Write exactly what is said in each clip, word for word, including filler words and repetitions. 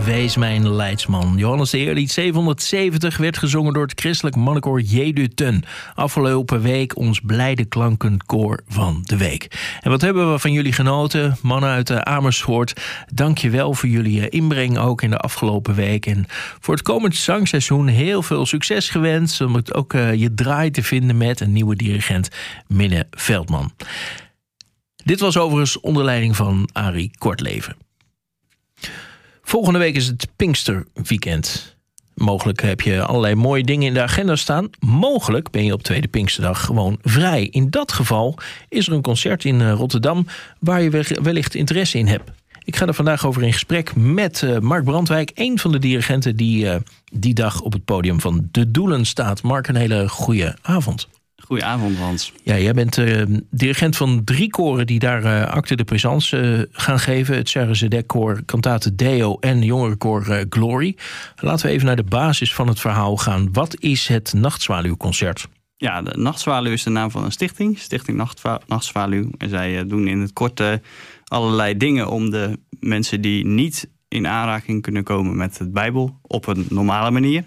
Wees mijn leidsman. Johannes de Heer, lied zevenhonderdzeventig, werd gezongen door het christelijk mannenkoor Jeduten. Afgelopen week ons blijde klankenkoor van de week. En wat hebben we van jullie genoten, mannen uit Amersfoort. Dank je wel voor jullie inbreng ook in de afgelopen week. En voor het komend zangseizoen heel veel succes gewenst. Om het ook uh, je draai te vinden met een nieuwe dirigent, Minne Veldman. Dit was overigens onder leiding van Arie Kortleven. Volgende week is het Pinksterweekend. Mogelijk heb je allerlei mooie dingen in de agenda staan. Mogelijk ben je op Tweede Pinksterdag gewoon vrij. In dat geval is er een concert in Rotterdam waar je wellicht interesse in hebt. Ik ga er vandaag over in gesprek met uh, Mark Brandwijk, een van de dirigenten die uh, die dag op het podium van De Doelen staat. Mark, een hele goede avond. Goedenavond, Hans. Ja, jij bent uh, dirigent van drie koren die daar uh, acte de présence uh, gaan geven. Het Serre Zedek koor, Cantate Deo en jongerenkoor uh, Glory. Laten we even naar de basis van het verhaal gaan. Wat is het Nachtzwaluwconcert? Ja, de Nachtzwaluw is de naam van een stichting. Stichting Nachtva- Nachtzwaluw. En zij uh, doen in het kort uh, allerlei dingen om de mensen die niet in aanraking kunnen komen met de Bijbel op een normale manier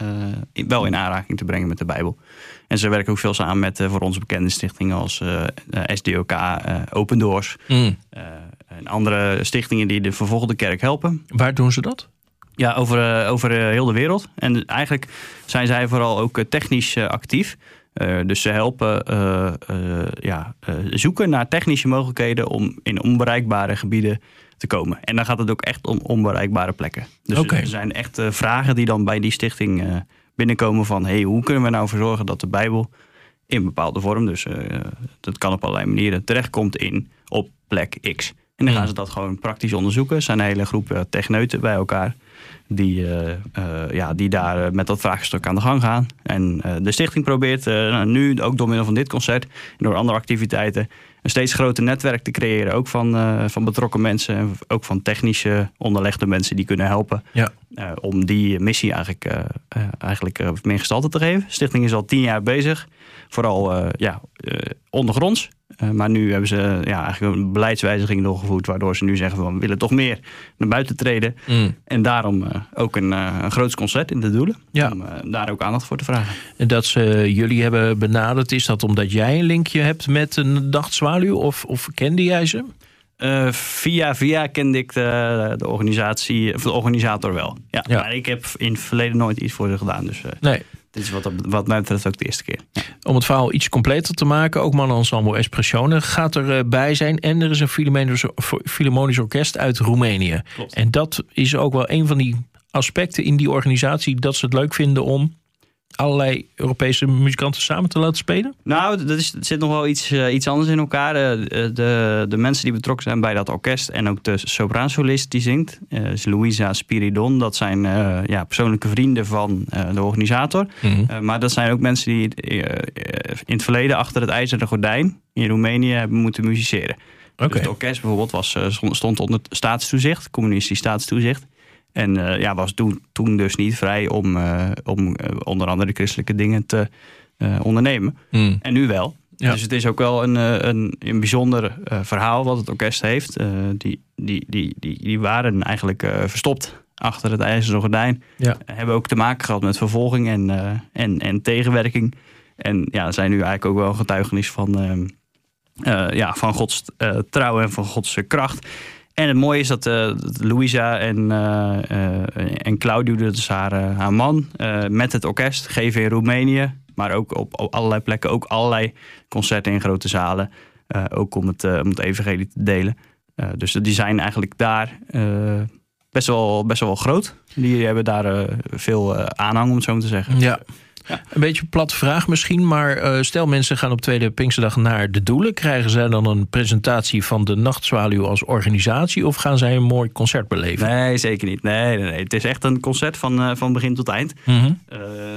uh, wel in aanraking te brengen met de Bijbel. En ze werken ook veel samen met uh, voor ons bekende stichtingen als uh, uh, S D O K, uh, Open Doors. Mm. Uh, en andere stichtingen die de vervolgde kerk helpen. Waar doen ze dat? Ja, over, uh, over uh, heel de wereld. En eigenlijk zijn zij vooral ook uh, technisch uh, actief. Uh, dus ze helpen uh, uh, ja, uh, zoeken naar technische mogelijkheden om in onbereikbare gebieden te komen. En dan gaat het ook echt om onbereikbare plekken. Dus okay. Er zijn echt uh, vragen die dan bij die stichting uh, binnenkomen van hey, hoe kunnen we nou voor zorgen dat de Bijbel in bepaalde vorm, dus uh, dat kan op allerlei manieren, terechtkomt in op plek X. En dan gaan ze dat gewoon praktisch onderzoeken. Er zijn een hele groep uh, techneuten bij elkaar die, uh, uh, ja, die daar uh, met dat vraagstuk aan de gang gaan. En uh, de stichting probeert uh, nu, ook door middel van dit concert en door andere activiteiten, een steeds groter netwerk te creëren. Ook van, uh, van betrokken mensen en ook van technische onderlegde mensen die kunnen helpen. Ja. Uh, om die missie eigenlijk, uh, uh, eigenlijk uh, meer gestalte te geven. De stichting is al tien jaar bezig. Vooral uh, ja, uh, ondergronds. Uh, maar nu hebben ze ja, eigenlijk een beleidswijziging doorgevoerd, waardoor ze nu zeggen van we willen toch meer naar buiten treden. Mm. En daarom uh, ook een, uh, een groot concert in De Doelen. Ja. Om uh, daar ook aandacht voor te vragen. En dat ze jullie hebben benaderd, is dat omdat jij een linkje hebt met een Nachtzwaluw? Of, of kende jij ze? Uh, via via kende ik de, de organisatie, of de organisator wel. Ja, ja. Maar ik heb in het verleden nooit iets voor ze gedaan. Dus uh, nee. Dit is wat, wat mij betreft ook de eerste keer. Ja. Om het verhaal iets completer te maken, ook mannenensemble Espressione gaat erbij zijn. En er is een Philharmonisch, Philharmonisch orkest uit Roemenië. Klopt. En dat is ook wel een van die aspecten in die organisatie, dat ze het leuk vinden om allerlei Europese muzikanten samen te laten spelen? Nou, er zit nog wel iets, uh, iets anders in elkaar. Uh, de, de mensen die betrokken zijn bij dat orkest en ook de sopraansolist die zingt, uh, is Luisa Spiridon. Dat zijn uh, ja, persoonlijke vrienden van uh, de organisator. Mm-hmm. Uh, maar dat zijn ook mensen die uh, in het verleden achter het ijzeren gordijn in Roemenië hebben moeten musiceren. Okay. Dus het orkest bijvoorbeeld was, uh, stond onder staatstoezicht, communistisch staatstoezicht. En uh, ja, was toen, toen dus niet vrij om, uh, om uh, onder andere de christelijke dingen te uh, ondernemen. Mm. En nu wel. Ja. Dus het is ook wel een, een, een bijzonder uh, verhaal wat het orkest heeft. Uh, die, die, die, die, die waren eigenlijk uh, verstopt achter het ijzeren gordijn. Ja. Uh, hebben ook te maken gehad met vervolging en, uh, en, en tegenwerking. En ja, zijn nu eigenlijk ook wel een getuigenis van, uh, uh, ja, van Gods uh, trouw en van Gods uh, kracht. En het mooie is dat uh, Luisa en, uh, uh, en Claudio, dat is haar, uh, haar man, uh, met het orkest geven in Roemenië, maar ook op, op allerlei plekken, ook allerlei concerten in grote zalen, uh, ook om het, uh, om het evangelie te delen. Uh, dus die zijn eigenlijk daar uh, best, wel, best wel groot. Die hebben daar uh, veel uh, aanhang, om het zo maar te zeggen. Ja. Ja. Een beetje een platte vraag misschien, maar uh, stel mensen gaan op Tweede Pinksterdag naar De Doelen. Krijgen zij dan een presentatie van de Nachtzwaluw als organisatie of gaan zij een mooi concert beleven? Nee, zeker niet. Nee, nee, nee. Het is echt een concert van, uh, van begin tot eind. Mm-hmm. Uh,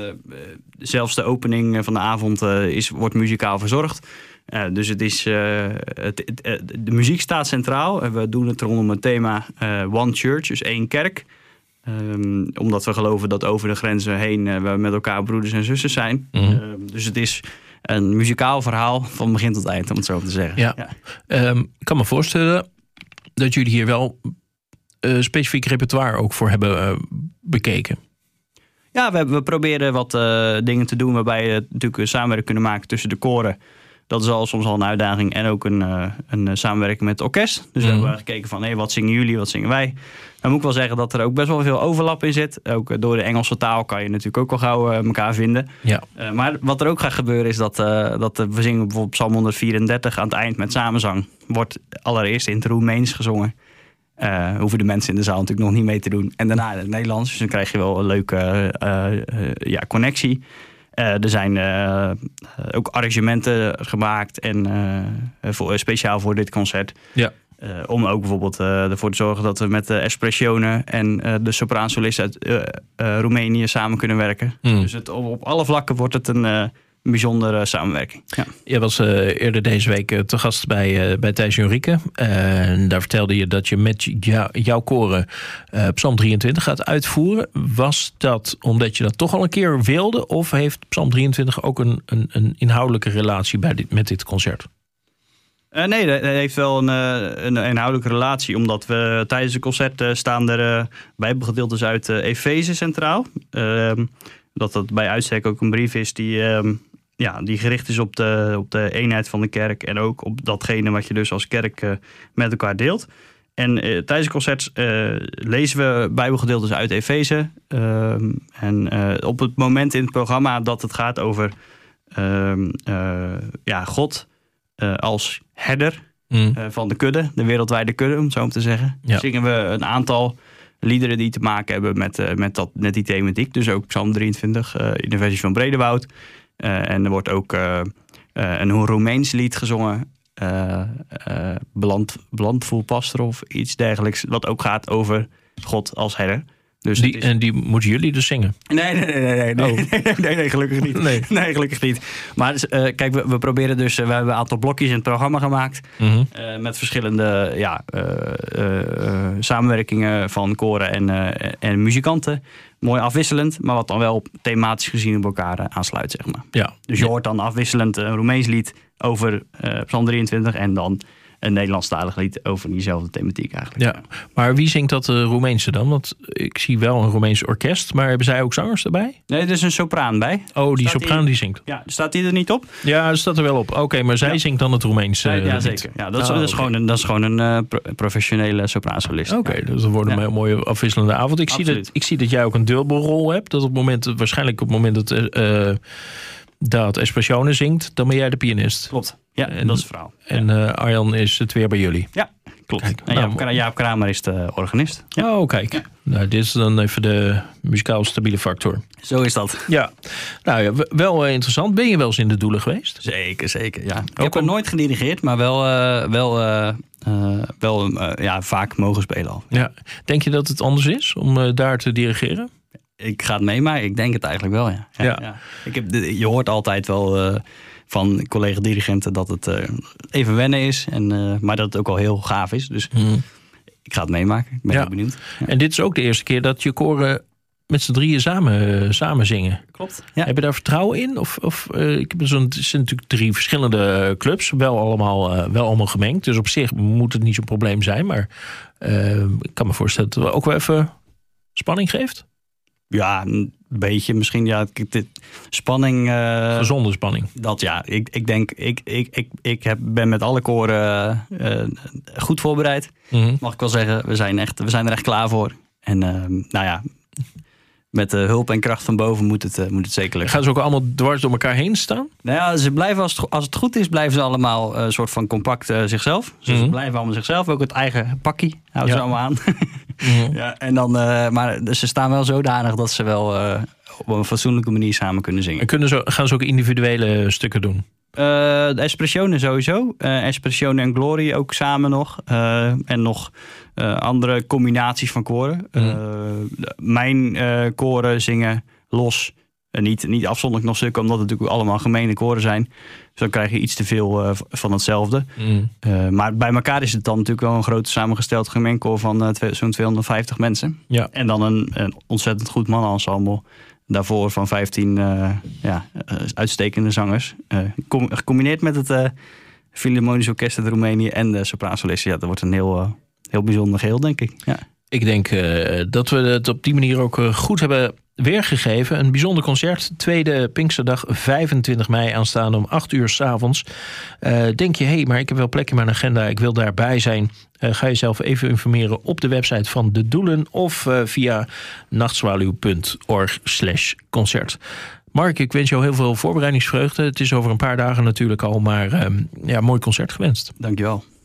zelfs de opening van de avond uh, is, wordt muzikaal verzorgd. Uh, dus het is, uh, het, het, het, de muziek staat centraal. We doen het rondom het thema uh, One Church, dus één kerk. Um, omdat we geloven dat over de grenzen heen uh, we met elkaar broeders en zusters zijn. Mm-hmm. Uh, dus het is een muzikaal verhaal van begin tot eind, om het zo te zeggen. Ja. Ja. Um, ik kan me voorstellen dat jullie hier wel uh, specifiek repertoire ook voor hebben uh, bekeken? Ja, we, we proberen wat uh, dingen te doen waarbij je natuurlijk een samenwerking kunnen maken tussen de koren. Dat is al soms al een uitdaging. En ook een, uh, een samenwerking met het orkest. Dus mm. we hebben gekeken van, hey, wat zingen jullie, wat zingen wij? Dan moet ik wel zeggen dat er ook best wel veel overlap in zit. Ook uh, door de Engelse taal kan je natuurlijk ook al gauw uh, elkaar vinden. Ja. Uh, maar wat er ook gaat gebeuren is dat, uh, dat uh, we zingen bijvoorbeeld Psalm honderdvierendertig aan het eind met samenzang. Wordt allereerst in het Roemeens gezongen. Uh, hoeven de mensen in de zaal natuurlijk nog niet mee te doen. En daarna in het Nederlands. Dus dan krijg je wel een leuke uh, uh, ja, connectie. Uh, er zijn uh, ook arrangementen gemaakt en uh, voor, speciaal voor dit concert. Ja. Uh, om ook bijvoorbeeld uh, ervoor te zorgen dat we met de Espressione en uh, de sopraansolist uit uh, uh, Roemenië samen kunnen werken. Mm. Dus het, op, op alle vlakken wordt het een, uh, een bijzondere samenwerking. Ja. Je was uh, eerder deze week uh, te gast bij, uh, bij Thijs Henrike. Uh, daar vertelde je dat je met jou, jouw koren uh, Psalm drieëntwintig gaat uitvoeren. Was dat omdat je dat toch al een keer wilde? Of heeft Psalm drieëntwintig ook een, een, een inhoudelijke relatie bij dit, met dit concert? Uh, nee, dat heeft wel een, een inhoudelijke relatie. Omdat we tijdens het concert uh, staan er uh, bijbelgedeeltes uit uh, Efeze centraal. Uh, dat dat bij uitstek ook een brief is die, uh, ja, die gericht is op de, op de eenheid van de kerk. En ook op datgene wat je dus als kerk uh, met elkaar deelt. En uh, tijdens het concert uh, lezen we bijbelgedeeltes uit Efeze. Uh, en uh, op het moment in het programma dat het gaat over uh, uh, ja, God... Uh, als herder mm. uh, van de kudde, de wereldwijde kudde, om het zo om te zeggen. Ja. Zingen we een aantal liederen die te maken hebben met, uh, met, dat, met die thematiek. Dus ook Psalm drieëntwintig uh, in de versie van Bredewoud. Uh, en er wordt ook uh, uh, een Roemeens lied gezongen. Uh, uh, Beland, Belandvoel Pastor of iets dergelijks. Wat ook gaat over God als herder. Dus die, is... En die moeten jullie dus zingen? Nee, nee, nee, nee, nee, oh. nee, nee, nee, nee, gelukkig niet. Nee, nee gelukkig niet. Maar uh, kijk, we, we proberen dus, uh, we hebben een aantal blokjes in het programma gemaakt. Mm-hmm. Uh, met verschillende ja, uh, uh, uh, samenwerkingen van koren en, uh, en muzikanten. Mooi afwisselend, maar wat dan wel thematisch gezien op elkaar uh, aansluit, zeg maar. Ja. Dus je hoort dan afwisselend een Roemeens lied over uh, Psalm drieëntwintig en dan een Nederlandstalig lied over diezelfde thematiek eigenlijk. Ja, maar wie zingt dat uh, Roemeense dan? Want ik zie wel een Roemeens orkest, maar hebben zij ook zangers erbij? Nee, er is een sopraan bij. Oh, die staat sopraan die, die zingt? Ja, staat die er niet op? Ja, dat staat er wel op. Oké, okay, maar zij ja. zingt dan het Roemeense uh, Ja, lied. zeker. Ja, dat, is, oh, dat, is okay. gewoon een, dat is gewoon een uh, pro- professionele sopraansolist. Oké, okay, ja. dus dat wordt een ja. heel mooie afwisselende avond. Ik zie, dat, ik zie dat jij ook een dubbelrol hebt. Dat op het moment, waarschijnlijk op het moment dat... Uh, dat Espressione zingt, dan ben jij de pianist. Klopt, ja, en, dat is het verhaal. En uh, Arjan is het weer bij jullie. Ja, klopt. Kijk, en nou, Jaap, Jaap Kramer is de organist. Ja. Oh, kijk. Ja. Nou, dit is dan even de muzikaal stabiele factor. Zo is dat. Ja, nou ja, wel uh, interessant. Ben je wel eens in de Doelen geweest? Zeker, zeker, ja. Ik ook heb er om... nooit gedirigeerd, maar wel, uh, wel, uh, uh, wel uh, ja, vaak mogen spelen al. Ja. Denk je dat het anders is om uh, daar te dirigeren? Ik ga het mee, maar ik denk het eigenlijk wel, ja. ja, ja. ja. Ik heb, je hoort altijd wel uh, van collega-dirigenten dat het uh, even wennen is. En, uh, maar dat het ook al heel gaaf is. Dus mm. ik ga het meemaken. Ik ben ja. heel benieuwd. Ja. En dit is ook de eerste keer dat je koren met z'n drieën samen, uh, samen zingen. Klopt. Ja. Heb je daar vertrouwen in? Of, of uh, ik heb zo'n, het zijn natuurlijk drie verschillende clubs. Wel allemaal, uh, wel allemaal gemengd. Dus op zich moet het niet zo'n probleem zijn. Maar uh, ik kan me voorstellen dat het ook wel even spanning geeft. Ja, een beetje misschien. Ja, dit, spanning. Uh, Gezonde spanning. Dat ja, ik, ik denk, ik, ik, ik, ik heb, ben met alle koren uh, goed voorbereid. Mm-hmm. Mag ik wel zeggen, we zijn, echt, we zijn er echt klaar voor. En uh, nou ja, met de hulp en kracht van boven moet het, uh, moet het zeker lukken. Gaan ze ook allemaal dwars door elkaar heen staan? Nou ja, ze blijven als het, als het goed is, blijven ze allemaal een uh, soort van compact uh, zichzelf. Dus mm-hmm. Ze blijven allemaal zichzelf, ook het eigen pakkie houden ja. ze allemaal aan. Mm-hmm. Ja, en dan, uh, maar ze staan wel zodanig dat ze wel uh, op een fatsoenlijke manier samen kunnen zingen. En kunnen ze, gaan ze ook individuele stukken doen? Uh, de Espressione sowieso. Uh, Espressione en Glory ook samen nog. Uh, en nog uh, andere combinaties van koren. Mm. Uh, mijn uh, koren zingen los. Uh, niet, niet afzonderlijk nog stukken, omdat het natuurlijk allemaal gemene koren zijn. Dus dan krijg je iets te veel uh, van hetzelfde. Mm. Uh, maar bij elkaar is het dan natuurlijk wel een groot samengesteld gemengkoor van uh, twee, zo'n tweehonderdvijftig mensen. Ja. En dan een, een ontzettend goed mannenensemble. Daarvoor van vijftien uh, ja, uh, uitstekende zangers. Uh, com- gecombineerd met het uh, Philharmonisch Orkest uit Roemenië en de sopraansolisten. Ja, dat wordt een heel, uh, heel bijzonder geheel, denk ik. Ja. Ik denk uh, dat we het op die manier ook uh, goed hebben weergegeven. Een bijzonder concert. Tweede Pinksterdag, vijfentwintig mei aanstaande om acht uur 's avonds. Uh, denk je, hé, hey, maar ik heb wel plek in mijn agenda. Ik wil daarbij zijn. Uh, ga jezelf even informeren op de website van De Doelen of uh, via nachtzwaluw punt org slash concert. Mark, ik wens jou heel veel voorbereidingsvreugde. Het is over een paar dagen natuurlijk al, maar uh, ja, mooi concert gewenst. Dankjewel.